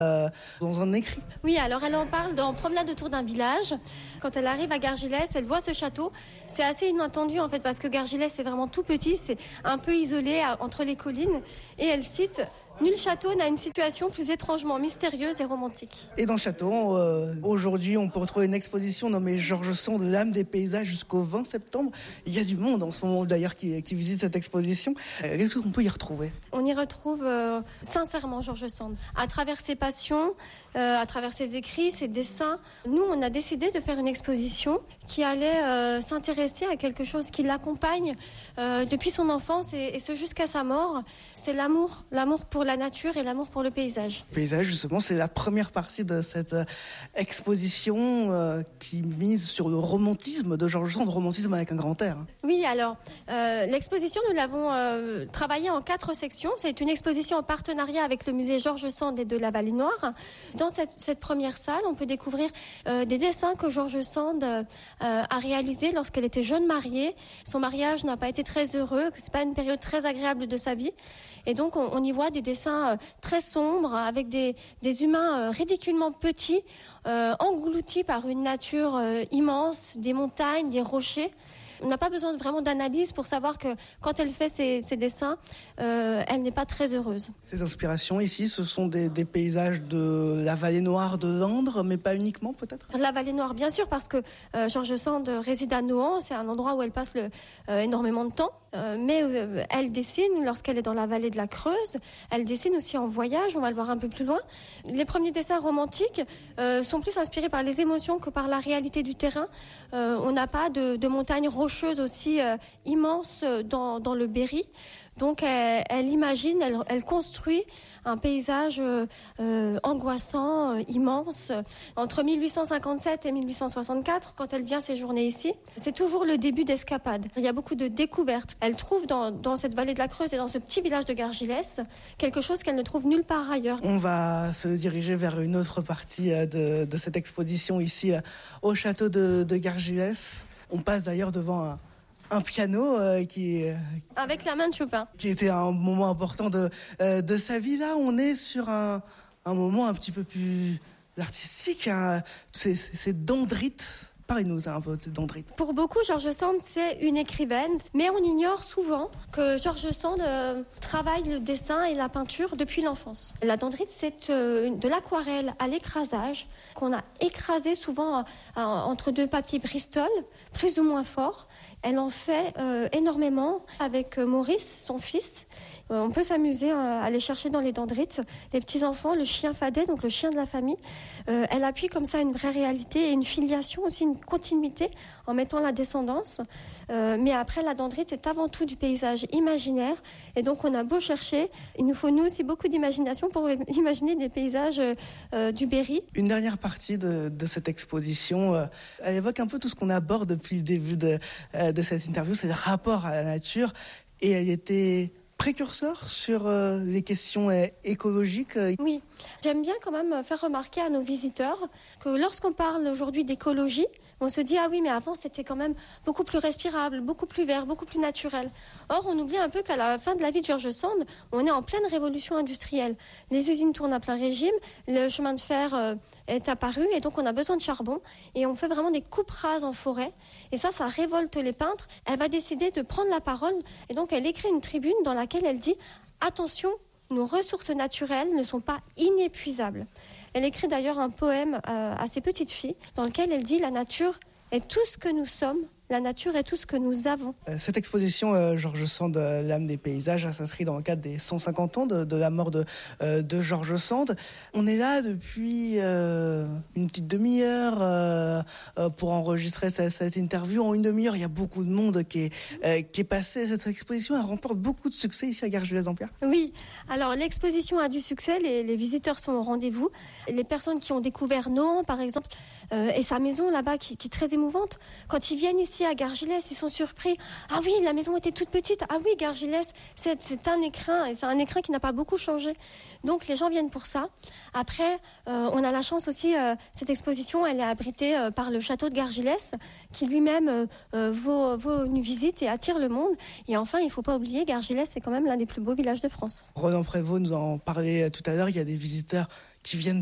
dans un écrit. Oui, alors elle en parle dans Promenade autour d'un village. Quand elle arrive à Gargilès, elle voit ce château. C'est assez inattendu en fait parce que Gargilès c'est vraiment tout petit, c'est un peu isolé entre les collines. Et elle cite: nul château n'a une situation plus étrangement mystérieuse et romantique. Et dans le château, aujourd'hui, on peut retrouver une exposition nommée Georges Sand, l'âme des paysages, jusqu'au 20 septembre. Il y a du monde en ce moment d'ailleurs qui visite cette exposition. Qu'est-ce qu'on peut y retrouver ? On y retrouve sincèrement Georges Sand. À travers ses passions, à travers ses écrits, ses dessins, nous, on a décidé de faire une exposition qui allait s'intéresser à quelque chose qui l'accompagne depuis son enfance et ce jusqu'à sa mort. C'est l'amour pour la nature et l'amour pour le paysage. Le paysage, justement, c'est la première partie de cette exposition qui mise sur le romantisme de Georges Sand, romantisme avec un grand R. Oui, alors, l'exposition, nous l'avons travaillée en 4 sections. C'est une exposition en partenariat avec le musée Georges Sand et de la Vallée-Noire. Dans cette première salle, on peut découvrir des dessins que Georges Sand a réalisés lorsqu'elle était jeune mariée. Son mariage n'a pas été très heureux, c'est pas une période très agréable de sa vie. Et donc, on y voit des dessins très sombres, avec des humains ridiculement petits, engloutis par une nature immense, des montagnes, des rochers. On n'a pas besoin vraiment d'analyse pour savoir que quand elle fait ses dessins, elle n'est pas très heureuse. Ces inspirations ici, ce sont des paysages de la Vallée-Noire de Landres, mais pas uniquement peut-être ? La Vallée-Noire, bien sûr, parce que Georges Sand réside à Nohant, c'est un endroit où elle passe énormément de temps. Mais elle dessine lorsqu'elle est dans la vallée de la Creuse. Elle dessine aussi en voyage, on va le voir un peu plus loin. Les premiers dessins romantiques sont plus inspirés par les émotions que par la réalité du terrain. On n'a pas de montagnes rocheuses aussi immenses dans le Berry. Donc elle imagine, elle construit un paysage angoissant, immense. Entre 1857 et 1864, quand elle vient séjourner ici, c'est toujours le début d'escapade. Il y a beaucoup de découvertes. Elle trouve dans cette vallée de la Creuse et dans ce petit village de Gargilès quelque chose qu'elle ne trouve nulle part ailleurs. On va se diriger vers une autre partie de cette exposition ici au château de Gargilès. On passe d'ailleurs devant un piano avec la main de Chopin, qui était un moment important de sa vie. Là, on est sur un moment un petit peu plus artistique. Hein. C'est Dandrite. Parlez-nous un peu de Dandrite. Pour beaucoup, Georges Sand, c'est une écrivaine, mais on ignore souvent que Georges Sand travaille le dessin et la peinture depuis l'enfance. La Dandrite, c'est de l'aquarelle à l'écrasage qu'on a écrasé souvent entre 2 papiers Bristol, plus ou moins forts. Elle en fait énormément avec Maurice, son fils. On peut s'amuser à aller chercher dans les dendrites les petits-enfants, le chien Fadet, donc le chien de la famille. Elle appuie comme ça une vraie réalité et une filiation, aussi une continuité en mettant la descendance. Mais après, la dendrite est avant tout du paysage imaginaire. Et donc, on a beau chercher, il nous faut nous aussi beaucoup d'imagination pour imaginer des paysages du Berry. Une dernière partie de cette exposition, elle évoque un peu tout ce qu'on aborde depuis le début de cette interview, c'est le rapport à la nature. Et elle était précurseur sur les questions écologiques. Oui, j'aime bien quand même faire remarquer à nos visiteurs que lorsqu'on parle aujourd'hui d'écologie, on se dit, ah oui, mais avant, c'était quand même beaucoup plus respirable, beaucoup plus vert, beaucoup plus naturel. Or, on oublie un peu qu'à la fin de la vie de Georges Sand, on est en pleine révolution industrielle. Les usines tournent à plein régime, le chemin de fer est apparu, et donc on a besoin de charbon. Et on fait vraiment des coupes rases en forêt. Et ça révolte les peintres. Elle va décider de prendre la parole, et donc elle écrit une tribune dans laquelle elle dit, attention, nos ressources naturelles ne sont pas inépuisables. Elle écrit d'ailleurs un poème à ses petites filles dans lequel elle dit « La nature est tout ce que nous sommes, la nature est tout ce que nous avons ». Cette exposition Georges Sand, l'âme des paysages, s'inscrit dans le cadre des 150 ans de la mort de Georges Sand. On est là depuis une petite demi-heure pour enregistrer cette interview. En une demi-heure, il y a beaucoup de monde qui est passé. Cette exposition, elle remporte beaucoup de succès ici à Gargilès-Dampierre. Oui, alors l'exposition a du succès, les visiteurs sont au rendez-vous. Les personnes qui ont découvert Nohant, par exemple, et sa maison là-bas qui est très émouvante, quand ils viennent ici à Gargilès, ils sont surpris. Ah oui, la maison était toute petite. Ah oui, Gargilès, c'est un écrin, et c'est un écrin qui n'a pas beaucoup changé. Donc les gens viennent pour ça. Après, on a la chance aussi, cette exposition, elle est abritée par le château de Gargilès, qui lui-même vaut une visite et attire le monde. Et enfin, il ne faut pas oublier, Gargilès, c'est quand même l'un des plus beaux villages de France. Ronan Prévost nous en parlait tout à l'heure, il y a des visiteurs qui viennent